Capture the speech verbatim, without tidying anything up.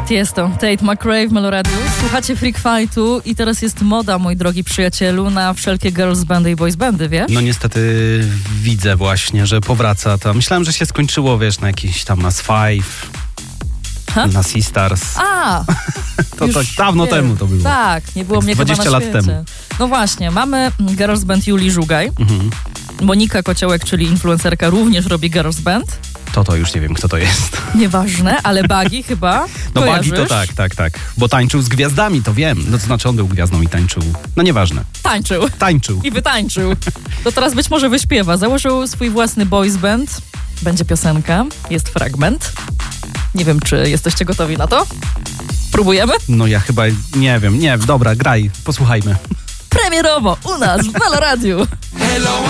Tiesto, Tate McRae w Meloradiu. Słuchacie Freak Fightu i teraz jest moda, mój drogi przyjacielu, na wszelkie girls bandy i boys bandy, wiesz? No niestety widzę właśnie, że powraca to. Myślałem, że się skończyło, wiesz, na jakiś tam Nas Five, ha? Na Sistars. A! to tak dawno wiem. temu to było. Tak, nie było mnie chyba na dwadzieścia lat świecie. temu. No właśnie, mamy girls band Julii Żugaj. Mhm. Monika Kociołek, czyli influencerka, również robi girls band. To to już nie wiem, kto to jest. Nieważne, ale Bagi chyba No kojarzysz? Bagi to tak, tak, tak. Bo tańczył z gwiazdami, to wiem. No to znaczy on był gwiazdą i tańczył. No nieważne. Tańczył. Tańczył. I wytańczył. To teraz być może wyśpiewa. Założył swój własny boys band. Będzie piosenka, jest fragment. Nie wiem, czy jesteście gotowi na to? Próbujemy? No ja chyba, nie wiem, nie, dobra, graj, posłuchajmy. Premierowo u nas w Meloradiu.